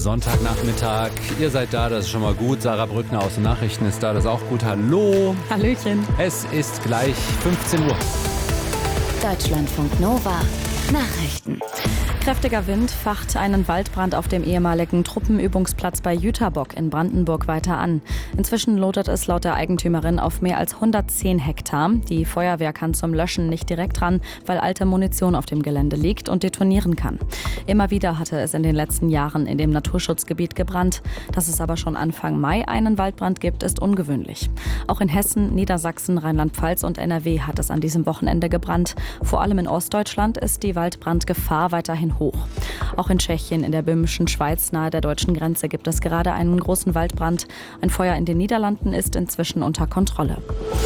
Sonntagnachmittag. Ihr seid da, das ist schon mal gut. Sarah Brückner aus den Nachrichten ist da, das ist auch gut. Hallo. Hallöchen. Es ist gleich 15 Uhr. Deutschlandfunk Nova. Nachrichten. Kräftiger Wind facht einen Waldbrand auf dem ehemaligen Truppenübungsplatz bei Jüterbock in Brandenburg weiter an. Inzwischen lodert es laut der Eigentümerin auf mehr als 110 Hektar. Die Feuerwehr kann zum Löschen nicht direkt ran, weil alte Munition auf dem Gelände liegt und detonieren kann. Immer wieder hatte es in den letzten Jahren in dem Naturschutzgebiet gebrannt. Dass es aber schon Anfang Mai einen Waldbrand gibt, ist ungewöhnlich. Auch in Hessen, Niedersachsen, Rheinland-Pfalz und NRW hat es an diesem Wochenende gebrannt. Vor allem in Ostdeutschland ist die Waldbrandgefahr weiterhin hoch. Auch in Tschechien, in der böhmischen Schweiz nahe der deutschen Grenze, gibt es gerade einen großen Waldbrand. Ein Feuer in den Niederlanden ist inzwischen unter Kontrolle.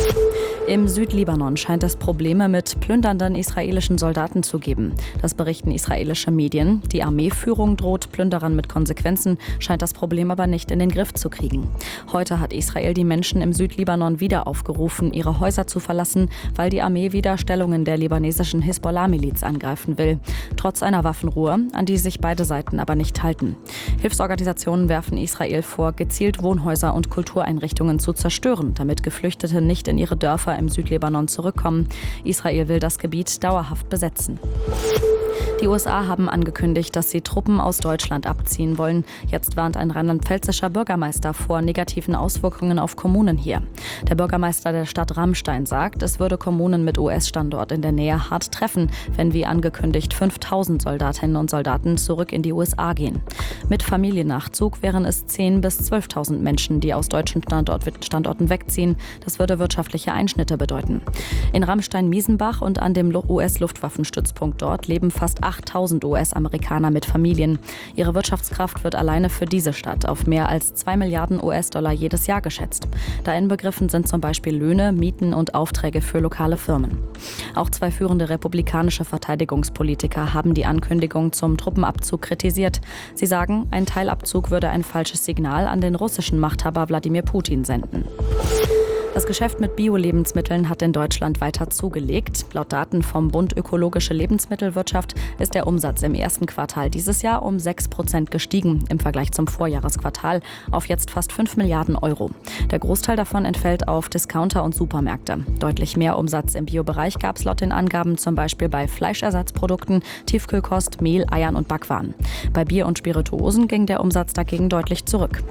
Im Südlibanon scheint es Probleme mit plündernden israelischen Soldaten zu geben. Das berichten israelische Medien. Die Armeeführung droht Plünderern mit Konsequenzen, scheint das Problem aber nicht in den Griff zu kriegen. Heute hat Israel die Menschen im Südlibanon wieder aufgerufen, ihre Häuser zu verlassen, weil die Armee wieder Stellungen der libanesischen Hisbollah-Miliz angreifen will. Trotz einer Waffenruhe, an die sich beide Seiten aber nicht halten. Hilfsorganisationen werfen Israel vor, gezielt Wohnhäuser und Kultureinrichtungen zu zerstören, damit Geflüchtete nicht in ihre Dörfer im Südlibanon zurückkommen. Israel will das Gebiet dauerhaft besetzen. Die USA haben angekündigt, dass sie Truppen aus Deutschland abziehen wollen. Jetzt warnt ein rheinland-pfälzischer Bürgermeister vor negativen Auswirkungen auf Kommunen hier. Der Bürgermeister der Stadt Ramstein sagt, es würde Kommunen mit US-Standort in der Nähe hart treffen, wenn wie angekündigt 5000 Soldatinnen und Soldaten zurück in die USA gehen. Mit Familiennachzug wären es 10.000 bis 12.000 Menschen, die aus deutschen Standorten wegziehen. Das würde wirtschaftliche Einschnitte bedeuten. In Ramstein-Miesenbach und an dem US-Luftwaffenstützpunkt dort leben fast 8.000 US-Amerikaner mit Familien. Ihre Wirtschaftskraft wird alleine für diese Stadt auf mehr als 2 Milliarden US-Dollar jedes Jahr geschätzt. Da inbegriffen sind zum Beispiel Löhne, Mieten und Aufträge für lokale Firmen. Auch 2 führende republikanische Verteidigungspolitiker haben die Ankündigung zum Truppenabzug kritisiert. Sie sagen, ein Teilabzug würde ein falsches Signal an den russischen Machthaber Wladimir Putin senden. Das Geschäft mit Bio-Lebensmitteln hat in Deutschland weiter zugelegt. Laut Daten vom Bund Ökologische Lebensmittelwirtschaft ist der Umsatz im ersten Quartal dieses Jahr um 6% gestiegen im Vergleich zum Vorjahresquartal auf jetzt fast 5 Milliarden Euro. Der Großteil davon entfällt auf Discounter und Supermärkte. Deutlich mehr Umsatz im Bio-Bereich gab es laut den Angaben zum Beispiel bei Fleischersatzprodukten, Tiefkühlkost, Mehl, Eiern und Backwaren. Bei Bier und Spirituosen ging der Umsatz dagegen deutlich zurück.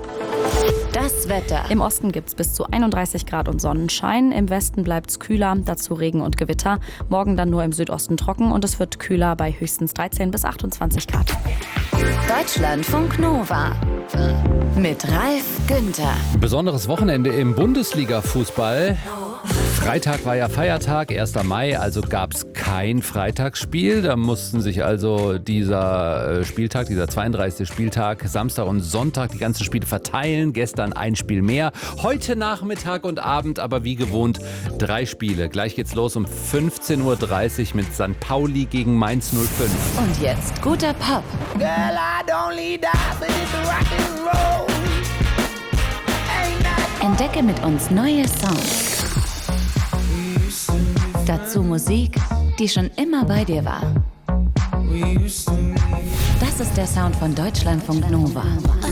Das Wetter. Im Osten gibt es bis zu 31 Grad und Sonnenschein. Im Westen bleibt es kühler, dazu Regen und Gewitter. Morgen dann nur im Südosten trocken und es wird kühler bei höchstens 13 bis 28 Grad. Deutschlandfunk Nova. Mit Ralf Günther. Besonderes Wochenende im Bundesliga-Fußball. Freitag war ja Feiertag, 1. Mai, also gab es kein Freitagsspiel. Da mussten sich also dieser Spieltag, dieser 32. Spieltag, Samstag und Sonntag die ganzen Spiele verteilen. Gestern ein Spiel mehr. Heute Nachmittag und Abend aber wie gewohnt 3 Spiele. Gleich geht's los um 15.30 Uhr mit St. Pauli gegen Mainz 05. Und jetzt guter Pop. Girl, I don't need that, but it's rock and roll. Entdecke mit uns neue Songs. Dazu Musik, die schon immer bei dir war. Das ist der Sound von Deutschlandfunk Nova.